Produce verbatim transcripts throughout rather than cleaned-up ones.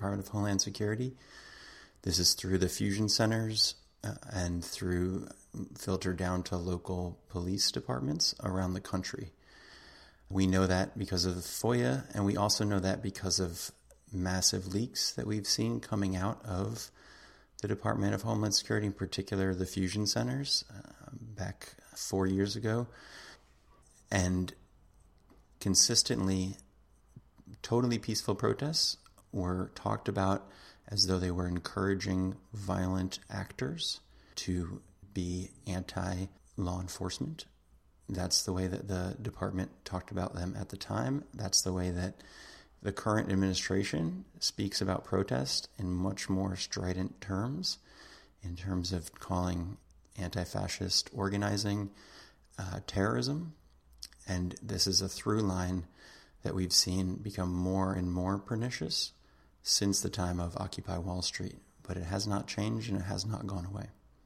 Department of Homeland Security. This is through the fusion centers uh, and through filter down to local police departments around the country. We know that because of FOIA, and we also know that because of massive leaks that we've seen coming out of the Department of Homeland Security, in particular the fusion centers, uh, back four years ago. And consistently, totally peaceful protests were talked about as though they were encouraging violent actors to be anti-law enforcement. That's the way that the department talked about them at the time. That's the way that the current administration speaks about protest in much more strident terms, in terms of calling anti-fascist organizing uh, terrorism. And this is a through line that we've seen become more and more pernicious since the time of Occupy Wall Street. But it has not changed and it has not gone away.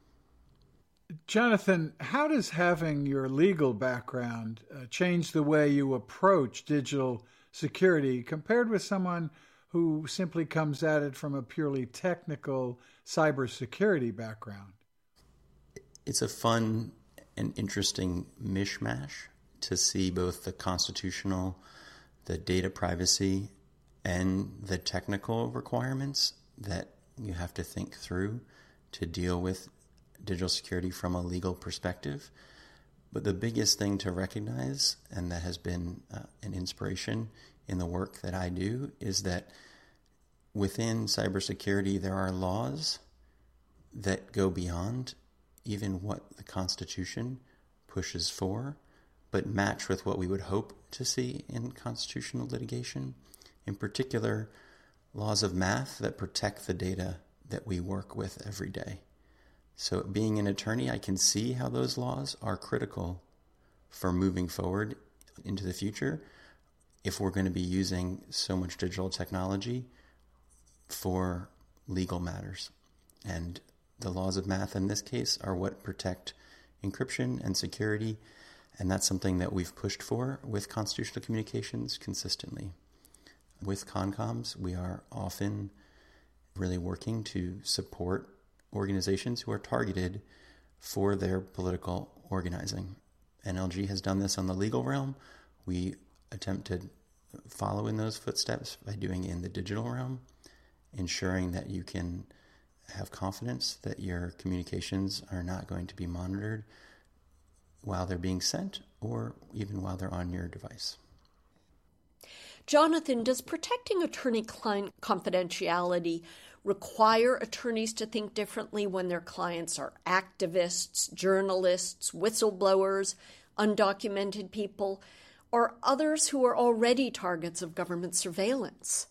Jonathan, how does having your legal background uh, change the way you approach digital security compared with someone who simply comes at it from a purely technical cybersecurity background? It's a fun and interesting mishmash to see both the constitutional, the data privacy, and the technical requirements that you have to think through to deal with digital security from a legal perspective. But the biggest thing to recognize, and that has been uh, an inspiration in the work that I do, is that within cybersecurity there are laws that go beyond even what the Constitution pushes for, but match with what we would hope to see in constitutional litigation. In particular, laws of math that protect the data that we work with every day. So being an attorney, I can see how those laws are critical for moving forward into the future if we're going to be using so much digital technology for legal matters. And the laws of math in this case are what protect encryption and security, and that's something that we've pushed for with constitutional communications consistently. With CONCOMS, we are often really working to support organizations who are targeted for their political organizing. N L G has done this on the legal realm. We attempt to follow in those footsteps by doing it in the digital realm, ensuring that you can have confidence that your communications are not going to be monitored while they're being sent or even while they're on your device. Jonathan, does protecting attorney-client confidentiality require attorneys to think differently when their clients are activists, journalists, whistleblowers, undocumented people, or others who are already targets of government surveillance?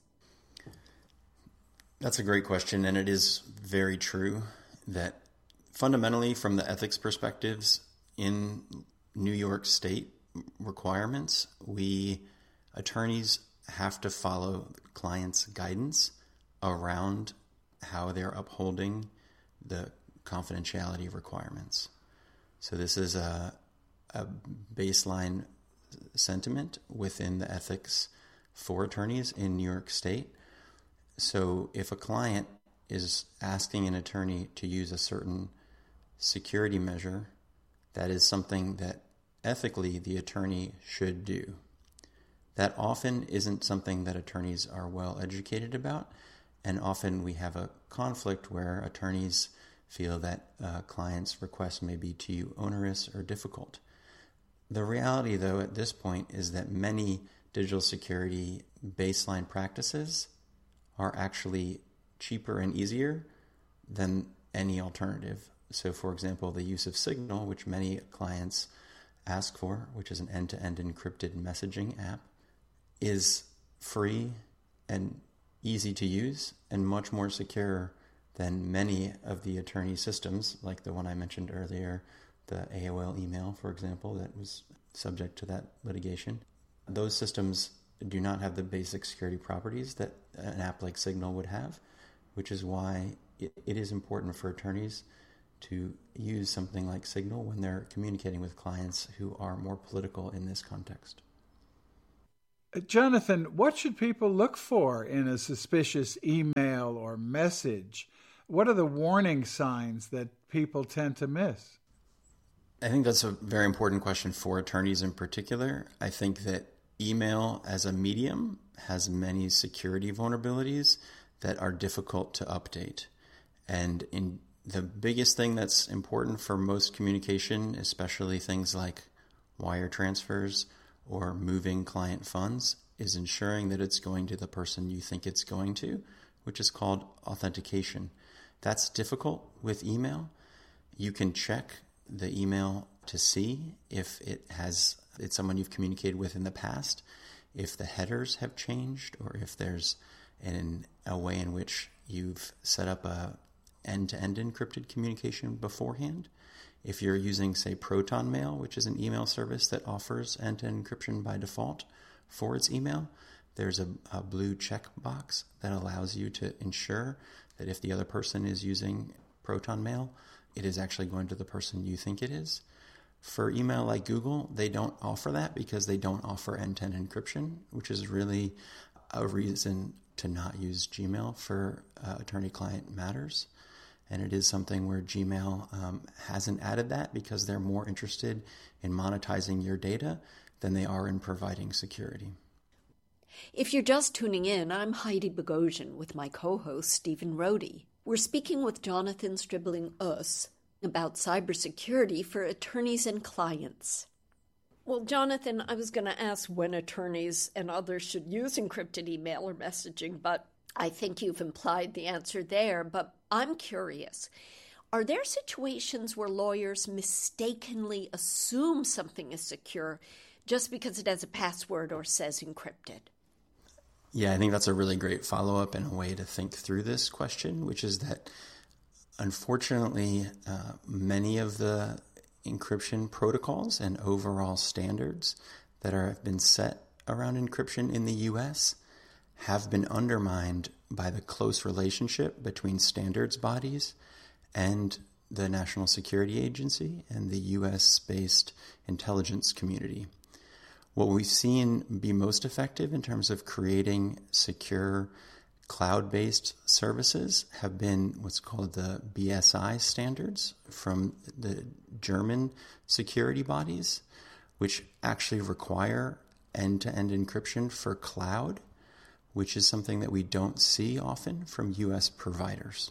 That's a great question, and it is very true that fundamentally from the ethics perspectives in New York State requirements, we attorneys have to follow clients' guidance around how they're upholding the confidentiality requirements. So this is a, a baseline sentiment within the ethics for attorneys in New York State. So if a client is asking an attorney to use a certain security measure, that is something that ethically the attorney should do. That often isn't something that attorneys are well educated about, and often we have a conflict where attorneys feel that a client's request may be too onerous or difficult. The reality, though, at this point is that many digital security baseline practices are actually cheaper and easier than any alternative. So, for example, the use of Signal, which many clients ask for, which is an end-to-end encrypted messaging app, is free and easy to use and much more secure than many of the attorney systems, like the one I mentioned earlier, the A O L email, for example, that was subject to that litigation. Those systems do not have the basic security properties that an app like Signal would have, which is why it, it is important for attorneys to use something like Signal when they're communicating with clients who are more political in this context. Jonathan, what should people look for in a suspicious email or message? What are the warning signs that people tend to miss? I think that's a very important question for attorneys in particular. I think that email as a medium has many security vulnerabilities that are difficult to update. And in the biggest thing that's important for most communication, especially things like wire transfers or moving client funds, is ensuring that it's going to the person you think it's going to, which is called authentication. That's difficult with email. You can check the email to see if it has it's someone you've communicated with in the past, if the headers have changed, or if there's an, a way in which you've set up a end-to-end encrypted communication beforehand. If you're using, say, Proton Mail, which is an email service that offers end-to-end encryption by default for its email, there's a, a blue check box that allows you to ensure that if the other person is using Proton Mail, it is actually going to the person you think it is. For email like Google, they don't offer that because they don't offer end-to-end encryption, which is really a reason to not use Gmail for uh, attorney-client matters. And it is something where Gmail um, hasn't added that because they're more interested in monetizing your data than they are in providing security. If you're just tuning in, I'm Heidi Bogosian with my co-host Stephen Rohde. We're speaking with Jonathan Stribling-Oss about cybersecurity for attorneys and clients. Well, Jonathan, I was going to ask when attorneys and others should use encrypted email or messaging, but I think you've implied the answer there. But I'm curious, are there situations where lawyers mistakenly assume something is secure just because it has a password or says encrypted? Yeah, I think that's a really great follow-up and a way to think through this question, which is that unfortunately, uh, many of the encryption protocols and overall standards that are, have been set around encryption in the U S have been undermined by the close relationship between standards bodies and the National Security Agency and the U S-based intelligence community. What we've seen be most effective in terms of creating secure cloud-based services have been what's called the B S I standards from the German security bodies, which actually require end-to-end encryption for cloud, which is something that we don't see often from U S providers.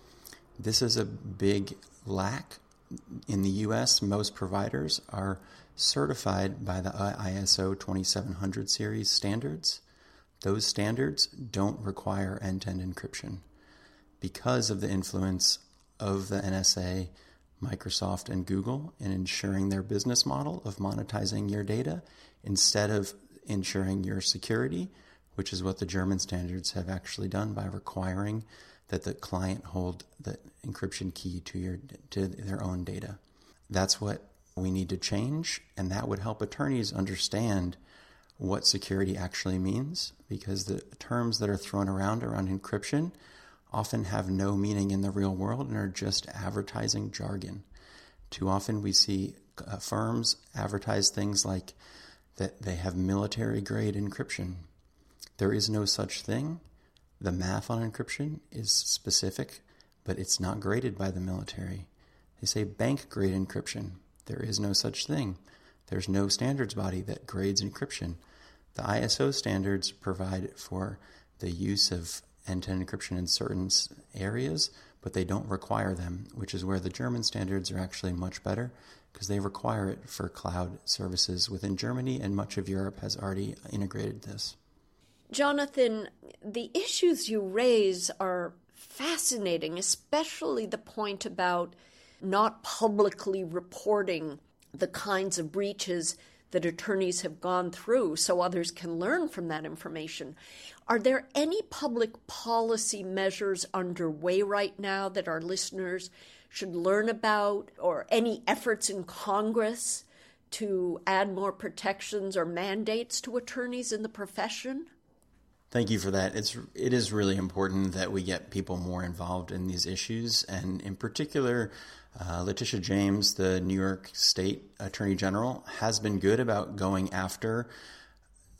This is a big lack. In the U S, most providers are certified by the I S O twenty-seven hundred series standards. Those standards don't require end-to-end encryption because of the influence of the N S A, Microsoft, and Google in ensuring their business model of monetizing your data instead of ensuring your security, which is what the German standards have actually done by requiring that the client hold the encryption key to your to their own data. That's what we need to change, and that would help attorneys understand what security actually means, because the terms that are thrown around around encryption often have no meaning in the real world and are just advertising jargon. Too often we see uh, firms advertise things like that they have military-grade encryption. There is no such thing. The math on encryption is specific, but it's not graded by the military. They say bank-grade encryption. There is no such thing. There's no standards body that grades encryption. The I S O standards provide for the use of end-to-end encryption in certain areas, but they don't require them, which is where the German standards are actually much better because they require it for cloud services within Germany, and much of Europe has already integrated this. Jonathan, the issues you raise are fascinating, especially the point about not publicly reporting the kinds of breaches that attorneys have gone through so others can learn from that information. Are there any public policy measures underway right now that our listeners should learn about, or any efforts in Congress to add more protections or mandates to attorneys in the profession? Thank you for that. It's it is really important that we get people more involved in these issues, and in particular, uh, Letitia James, the New York State Attorney General, has been good about going after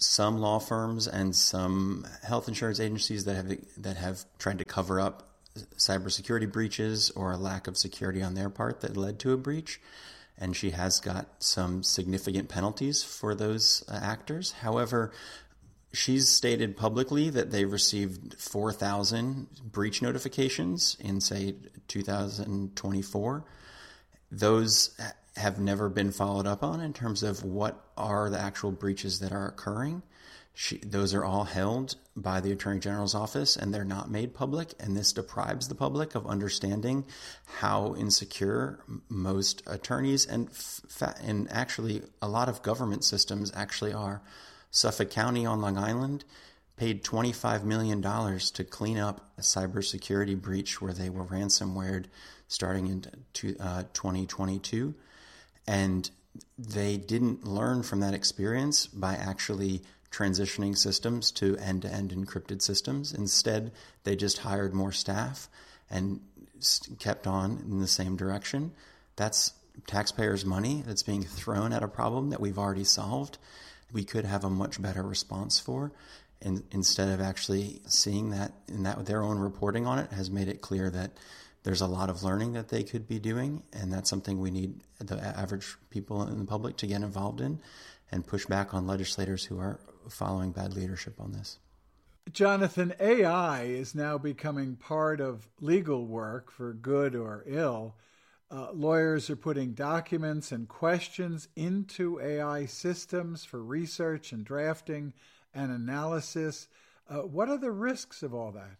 some law firms and some health insurance agencies that have that have tried to cover up cybersecurity breaches or a lack of security on their part that led to a breach. And she has got some significant penalties for those uh, actors. However, she's stated publicly that they received four thousand breach notifications in, say, two thousand twenty-four. Those have never been followed up on in terms of what are the actual breaches that are occurring. She, those are all held by the Attorney General's office, and they're not made public, and this deprives the public of understanding how insecure most attorneys and fa- and actually a lot of government systems actually are. Suffolk County on Long Island paid twenty-five million dollars to clean up a cybersecurity breach where they were ransomwared starting in twenty twenty-two, and they didn't learn from that experience by actually transitioning systems to end-to-end encrypted systems. Instead, they just hired more staff and kept on in the same direction. That's taxpayers' money that's being thrown at a problem that we've already solved. We could have a much better response for. And instead of actually seeing that, and that their own reporting on it has made it clear that there's a lot of learning that they could be doing, and that's something we need the average people in the public to get involved in and push back on legislators who are following bad leadership on this. Jonathan, A I is now becoming part of legal work for good or ill. Uh, lawyers are putting documents and questions into A I systems for research and drafting and analysis. Uh, what are the risks of all that?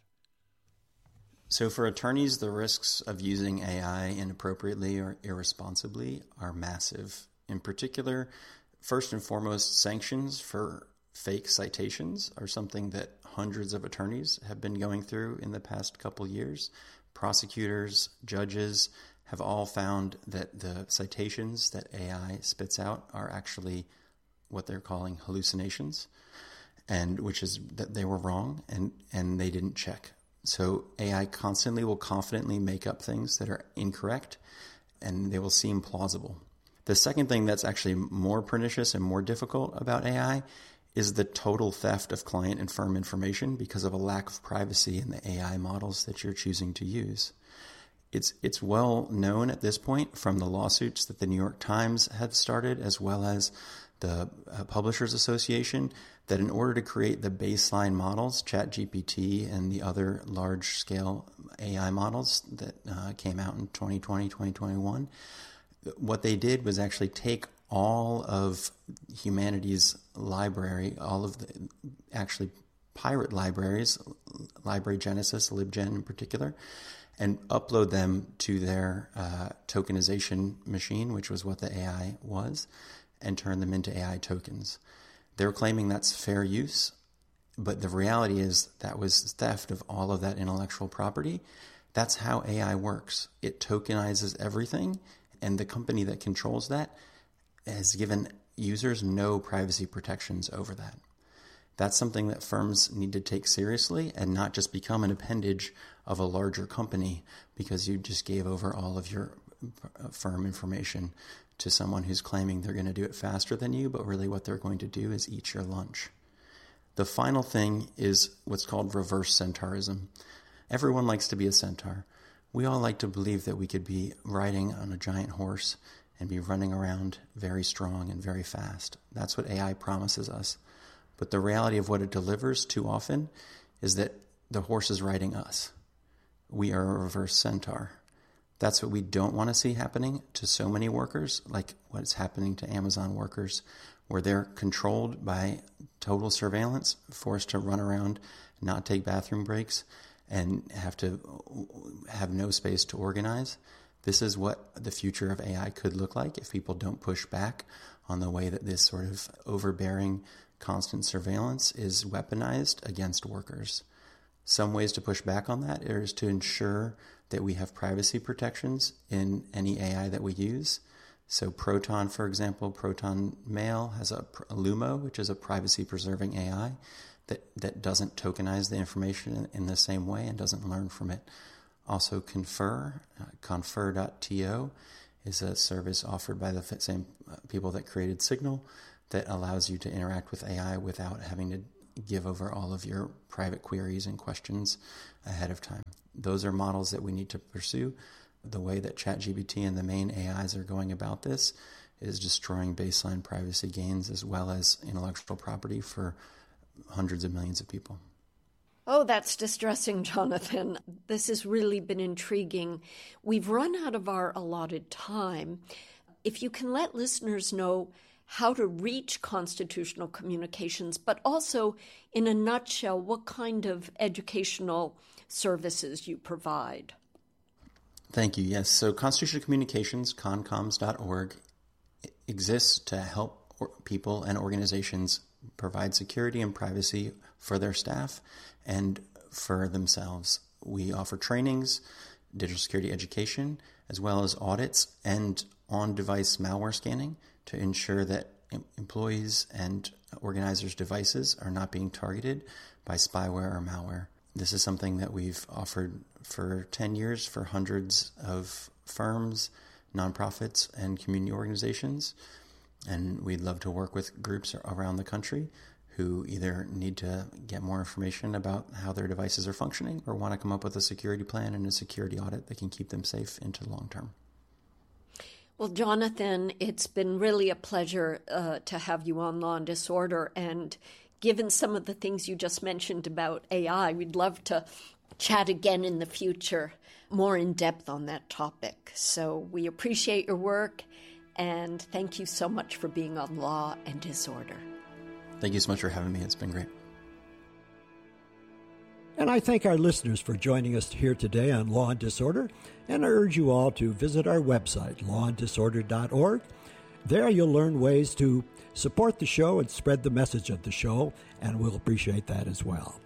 So for attorneys, the risks of using A I inappropriately or irresponsibly are massive. In particular, first and foremost, sanctions for fake citations are something that hundreds of attorneys have been going through in the past couple years. Prosecutors, judges have all found that the citations that A I spits out are actually what they're calling hallucinations, and which is that they were wrong and, and they didn't check. So A I constantly will confidently make up things that are incorrect, and they will seem plausible. The second thing that's actually more pernicious and more difficult about A I is the total theft of client and firm information because of a lack of privacy in the A I models that you're choosing to use. It's it's well known at this point from the lawsuits that the New York Times have started, as well as the uh, Publishers Association, that in order to create the baseline models, ChatGPT and the other large-scale A I models that uh, came out in twenty twenty, twenty twenty-one, what they did was actually take all of humanity's library, all of the actually pirate libraries, Library Genesis, LibGen in particular, and upload them to their uh, tokenization machine, which was what the A I was, and turn them into A I tokens. They're claiming that's fair use, but the reality is that was theft of all of that intellectual property. That's how A I works. It tokenizes everything, and the company that controls that has given users no privacy protections over that. That's something that firms need to take seriously and not just become an appendage of a larger company because you just gave over all of your firm information to someone who's claiming they're going to do it faster than you, but really what they're going to do is eat your lunch. The final thing is what's called reverse centaurism. Everyone likes to be a centaur. We all like to believe that we could be riding on a giant horse and be running around very strong and very fast. That's what A I promises us. But the reality of what it delivers too often is that the horse is riding us. We are a reverse centaur. That's what we don't want to see happening to so many workers, like what's happening to Amazon workers, where they're controlled by total surveillance, forced to run around, not take bathroom breaks, and have to have no space to organize. This is what the future of A I could look like if people don't push back on the way that this sort of overbearing, constant surveillance is weaponized against workers. Some ways to push back on that is to ensure that we have privacy protections in any A I that we use. So Proton, for example, Proton Mail has a, a Lumo, which is a privacy-preserving A I that, that doesn't tokenize the information in, in the same way and doesn't learn from it. Also Confer, uh, confer dot to, is a service offered by the same people that created Signal that allows you to interact with A I without having to give over all of your private queries and questions ahead of time. Those are models that we need to pursue. The way that ChatGPT and the main A Is are going about this is destroying baseline privacy gains as well as intellectual property for hundreds of millions of people. Oh, that's distressing, Jonathan. This has really been intriguing. We've run out of our allotted time. If you can let listeners know how to reach Constitutional Communications, but also, in a nutshell, what kind of educational services you provide. Thank you. Yes. So Constitutional Communications, concoms dot org, exists to help people and organizations provide security and privacy for their staff and for themselves. We offer trainings, digital security education, as well as audits and on-device malware scanning to ensure that employees and organizers' devices are not being targeted by spyware or malware. This is something that we've offered for ten years for hundreds of firms, nonprofits, and community organizations. And we'd love to work with groups around the country who either need to get more information about how their devices are functioning or want to come up with a security plan and a security audit that can keep them safe into the long term. Well, Jonathan, it's been really a pleasure uh, to have you on Law and Disorder. And given some of the things you just mentioned about A I, we'd love to chat again in the future, more in depth on that topic. So we appreciate your work, and thank you so much for being on Law and Disorder. Thank you so much for having me. It's been great. And I thank our listeners for joining us here today on Law and Disorder, and I urge you all to visit our website, law and disorder dot org. There you'll learn ways to support the show and spread the message of the show, and we'll appreciate that as well.